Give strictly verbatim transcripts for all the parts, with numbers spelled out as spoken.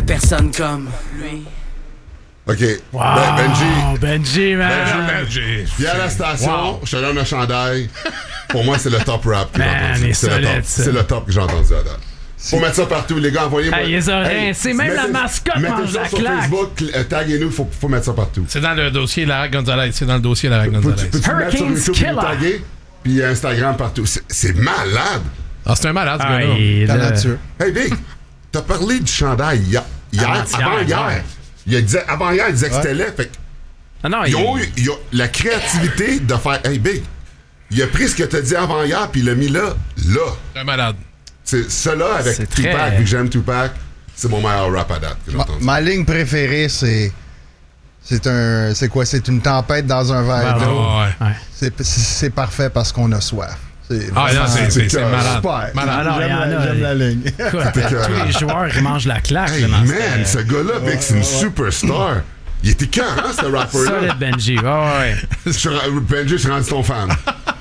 personne comme lui. OK. Wow, Ben, Benji. Benji, man. Benji. Viens à la station, Wow. je te donne un chandail. Pour moi, c'est le top rap que j'ai Man, entendu. il est C'est le solide, top. ça. C'est le top que j'ai entendu à date. Faut mettre ça partout, les gars. Envoyez-moi. Hey, les oreilles, c'est même la mascotte mettez mange ça la sur claque. Facebook, euh, taguez-nous, faut, faut mettre ça partout. C'est dans le dossier Lara Gonzalez. C'est dans le dossier Lara Peux-tu Gonzalez. peux-tu mettre sur Hurricanes YouTube Killer. nous taguer? Puis Instagram partout. C'est, c'est malade. Ah, c'est un malade, ce Ah, gars-là. il est là. Talentueux. Hey, Big, t'as parlé du chandail hier. hier Avant-hier, avant hier. ouais. Il a dit, avant hier, il disait que Ouais. c'était laid. Fait que Ah non, ils il... ont eu ils ont la créativité de faire. Hey, Big, il a pris ce que t'as dit avant hier, puis il l'a mis là. Là. C'est un malade. C'est ça-là avec C'est Tupac, très- vu que j'aime Tupac, c'est mon meilleur rap à date que j'ai Ma, entendu. ma ligne préférée, c'est. C'est un. C'est quoi? C'est une tempête dans un verre Ah, d'eau. Ah, ouais. Ouais. C'est, c'est- c'est parfait parce qu'on a soif. C'est Ah, non, c'est, c'est, c'est cœur. malade. super. Malade. Ah non, il y J'aime, en la, a, j'aime il- la ligne. Écoute, tous les joueurs, ils mangent la claque. Hey, là, dans man, ce cette- gars-là, Big, c'est une superstar. Il était carré, ce rapper-là. Solide Benji. Ouais, ouais. Je suis ra- Benji, je suis rendu ton fan.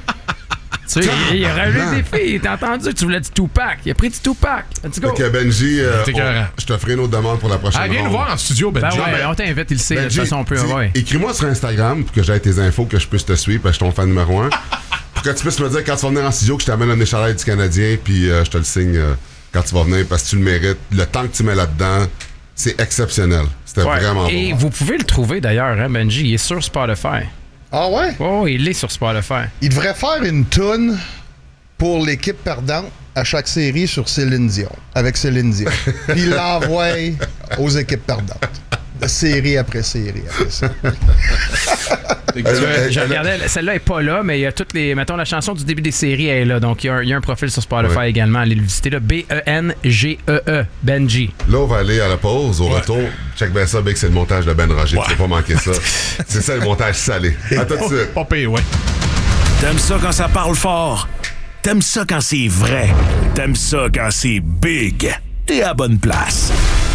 Tu sais, il, il a relevé le défi. T'as entendu? Tu voulais du Tupac. Il a pris du Tupac. Let's go. Fait que Benji, euh, C'est écœurant. on- je te ferai une autre demande pour la prochaine Ah, viens nous ronde. voir en studio, Ben Benji. ouais, ben, on t'invite, il le sait. De toute Benji, façon, on peut. dis- Ouais. écris-moi sur Instagram pour que j'aie tes infos, que je puisse te suivre, parce que je suis ton fan numéro un. Pour que tu puisses me dire quand tu vas venir en studio que je t'amène un échalail du Canadien, puis euh, je te le signe euh, quand tu vas venir, parce que tu le mérites. Le temps que tu mets là-dedans, c'est exceptionnel. C'était Ouais. vraiment Et bon. vous pouvez le trouver d'ailleurs, hein, Benji. Il est sur Spotify. Ah ouais? Oh, il est sur Spotify. Il devrait faire une toune pour l'équipe perdante à chaque série sur Céline Dion, avec Céline Dion. Puis il l'envoie aux équipes perdantes. De série après série après ça. Elle- elle- Je elle- regardais, celle-là est pas là, mais il y a toutes les. Mettons, la chanson du début des séries elle est là. Donc, il y a un, il y a un profil sur Spotify Ouais. également. Allez le visiter là. B E N G E E. Benji. Là, on va aller à la pause. Au retour, check bien ça, Big, c'est le montage de Ben Roger. Tu peux pas manquer ça. C'est ça, le montage salé. À tout de suite. Pas pire, ouais. T'aimes ça quand ça parle fort? T'aimes ça quand c'est vrai? T'aimes ça quand c'est big? T'es à bonne place.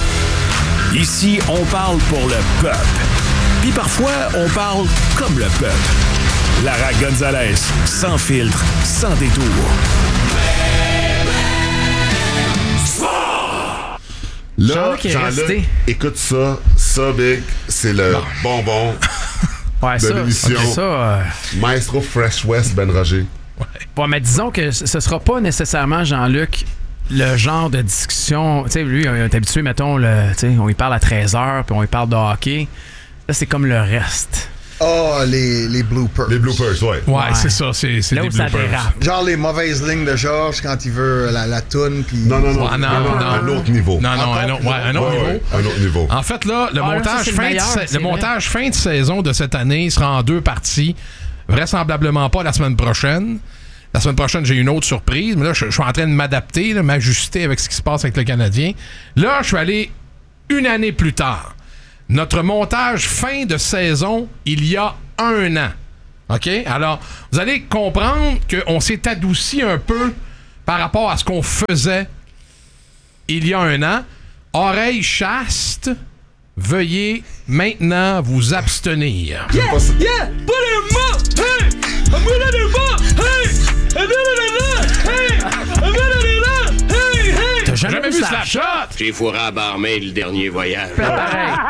Ici, on parle pour le peuple. Puis parfois, on parle comme le peuple. Lara Gonzalez, sans filtre, sans détour. Là, Jean-Luc est Jean-Luc, resté. écoute ça. Ça, Big, c'est le bonbon. Ouais, De ça. l'émission. ok, ça euh, Maestro Fresh West, Ben Roger. bon, mais disons que ce sera pas nécessairement, Jean-Luc, le genre de discussion. Tu sais, lui, on est habitué, mettons, le, tu sais, on y parle à treize heures, puis on y parle de hockey. Là, c'est comme le reste. Ah, les, les bloopers. Les bloopers, ouais. Ouais, Ouais. c'est ça, c'est, c'est Là des où ça bloopers. dérape. Genre les mauvaises lignes de Georges quand il veut la, la toune. Puis... Non, non, non. Ah, non, non, non, non. Un autre niveau. Non, non, Encore un autre, plus ouais, un autre Ouais, niveau. ouais, un autre niveau. En fait, là, le Ah, là, montage, ça, c'est le fin, meilleur, de, sa- c'est le vrai. montage fin de saison de cette année sera en deux parties. Vraisemblablement pas la semaine prochaine. La semaine prochaine, j'ai une autre surprise, mais là, je, je suis en train de m'adapter, là, m'ajuster avec ce qui se passe avec le Canadien. Là, je suis allé une année plus tard. Notre montage fin de saison, il y a un an. OK? Alors, vous allez comprendre qu'on s'est adouci un peu par rapport à ce qu'on faisait il y a un an. Oreilles chastes, veuillez maintenant vous abstenir. J'aime pas ça. Yeah! Put him up! Hey! I'm gonna do more! Hey! I'm gonna do more! Hey! I'm gonna do more! Hey! Hey! T'as jamais, Jamais vu Slapshot? J'ai fourré à Barmaid le dernier voyage. Pareil.